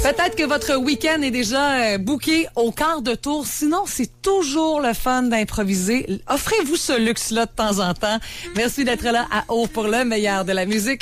Peut-être que votre week-end est déjà booké au quart de tour. Sinon, c'est toujours le fun d'improviser. Offrez-vous ce luxe-là de temps en temps. Merci d'être là à Haut pour le meilleur de la musique.